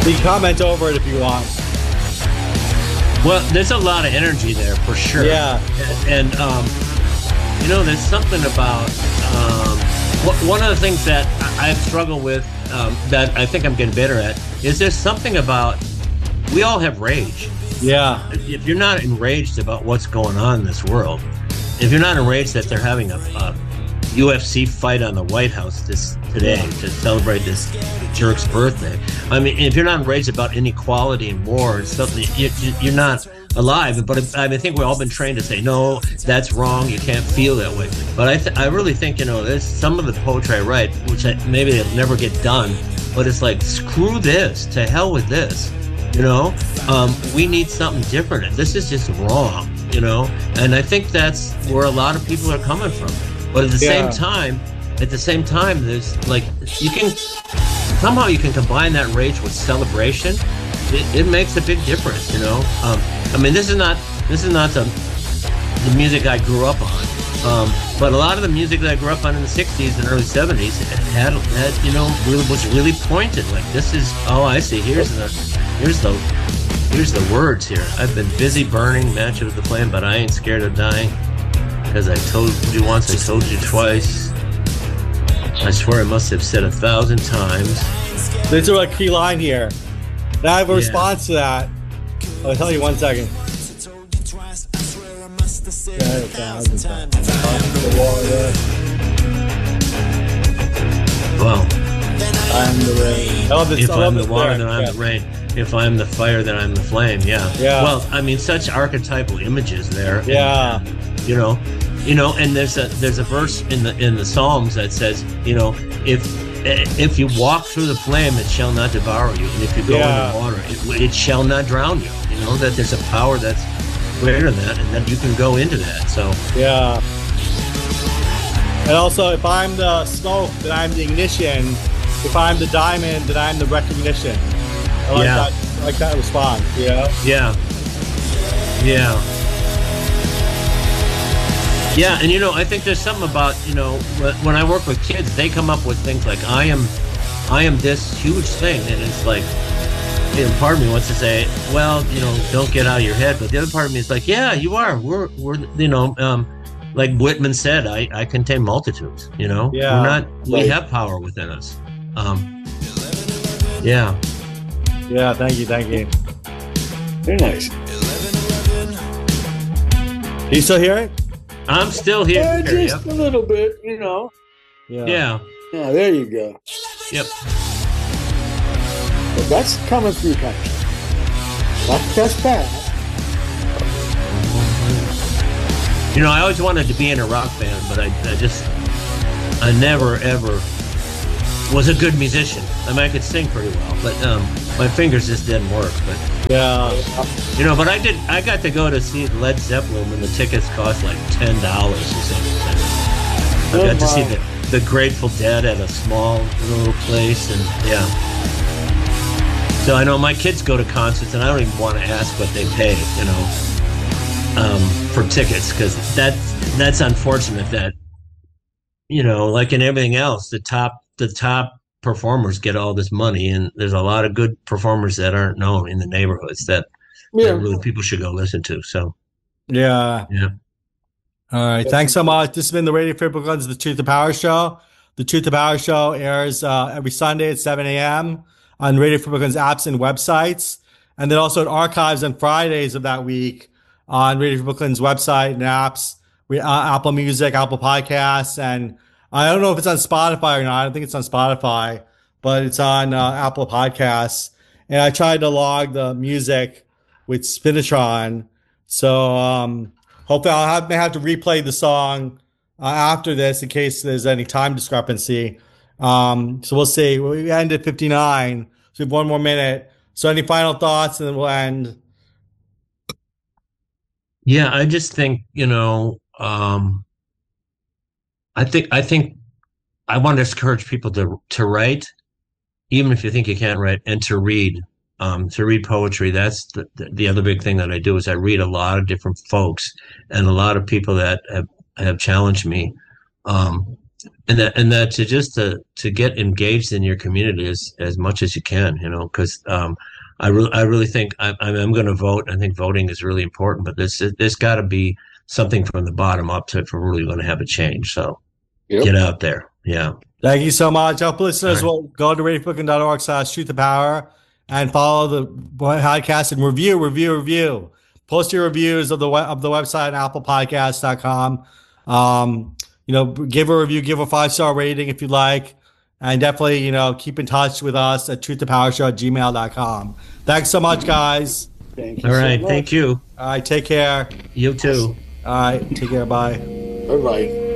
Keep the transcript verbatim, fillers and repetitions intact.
You can comment over it if you want. Well, there's a lot of energy there for sure. Yeah. And, and um, you know, there's something about um, wh- one of the things that I- I've struggled with um, that I think I'm getting better at is there's something about we all have rage. Yeah. If you're not enraged about what's going on in this world, if you're not enraged that they're having a, a U F C fight on the White House this today to celebrate this jerk's birthday, I mean, if you're not enraged about inequality and war and stuff, you, you, you're not alive. But I, mean, I think we've all been trained to say, no, that's wrong. You can't feel that way. But I, th- I really think, you know, there's some of the poetry I write, which I, maybe it'll never get done, but it's like, screw this, to hell with this. You know, um, we need something different. This is just wrong, you know? And I think that's where a lot of people are coming from. But at the Yeah. same time, at the same time, there's like, you can, somehow you can combine that rage with celebration. It, it makes a big difference, you know? Um, I mean, this is not, this is not the, the music I grew up on. Um, but a lot of the music that I grew up on in the sixties and early seventies had, had, you know, really was really pointed. Like, this is, oh, I see. Here's the, here's the, here's the words here. I've been busy burning, match with the flame, but I ain't scared of dying. Because I told you once, I told you twice. I swear I must have said a thousand times. There's a key line here. Now I have a Yeah. response to that. I'll tell you one second. Well, I'm the rain. I love this. if I love I'm the this water, lyric. then I'm Yeah. the rain. If I'm the fire, then I'm the flame. Yeah. Yeah. Well, I mean, such archetypal images there. Yeah. And, you know, you know, and there's a there's a verse in the in the Psalms that says, you know, if if you walk through the flame, it shall not devour you, and if you go Yeah. in the water, it, it shall not drown you. You know that there's a power that's greater than that, and that you can go into that. So Yeah. And also, if I'm the smoke, then I'm the ignition. If I'm the diamond, then I'm the recognition. I like Yeah. that. I like that response. Yeah. yeah, yeah. Yeah, and you know, I think there's something about, you know, wh- when I work with kids, they come up with things like, I am, I am this huge thing, and it's like, you know, part of me wants to say, well, you know, don't get out of your head, but the other part of me is like, yeah, you are. We're, we're, you know, um, like Whitman said, I, I contain multitudes. You know, Yeah, we're not, we right. have power within us. Um, yeah, Yeah. Thank you. Thank you. Very nice. Can you still hear it? I'm still here. Yeah, Here, just yep. a little bit, you know. Yeah. Yeah, Yeah, there you go. yep. But that's coming through country. Not just bad. You know, I always wanted to be in a rock band, but I, I just, I never ever was a good musician. I mean, I could sing pretty well, but um, my fingers just didn't work. But Yeah. you know, but I did. I got to go to see Led Zeppelin when the tickets cost like ten dollars or something. I Oh got to see my. the, the Grateful Dead at a small little place, and yeah. So I know my kids go to concerts, and I don't even want to ask what they pay, you know, um, for tickets, because that's that's unfortunate. That, you know, like in everything else, the top the top performers get all this money, and there's a lot of good performers that aren't known in the neighborhoods that, that Yeah. really people should go listen to. So Yeah. yeah. All right. Thanks so much. This has been the Radio Free Brooklyn's The Truth of Power Show. The Truth of Power Show airs uh, every Sunday at seven a.m. on Radio Free Brooklyn's apps and websites. And then also it archives on Fridays of that week on Radio Free Brooklyn's website and apps, we- uh, Apple Music, Apple Podcasts. And I don't know if it's on Spotify or not. I don't think it's on Spotify, but it's on uh, Apple Podcasts. And I tried to log the music with Spinatron. So, um, hopefully I'll have, may have to replay the song uh, after this in case there's any time discrepancy. Um, so we'll see. We end at fifty-nine. So we have one more minute. So any final thoughts and then we'll end. Yeah, I just think, you know, um, I think I think I want to encourage people to to write, even if you think you can't write, and to read. Um, to read poetry. That's the, the other big thing that I do is I read a lot of different folks and a lot of people that have, have challenged me. Um, and that and that to just to to get engaged in your community as as much as you can, you know, because um, I really I really think I, I'm going to vote. I think voting is really important, but there's there's got to be something from the bottom up to if we're really going to have a change. So Yep. get out there, yeah. Thank you so much. I hope listeners All right. will go to radio free brooklyn dot org slash truth to power and follow the podcast and review, review, review. Post your reviews of the web, of the website at apple podcast dot com. Um, you know, give a review, give a five star rating if you like, and definitely, you know, keep in touch with us at truth to power show at gmail dot com. Thanks so much, guys. Thank you. All so right, much. thank you. All right, take care. You too. All right, take care. Bye. Bye bye.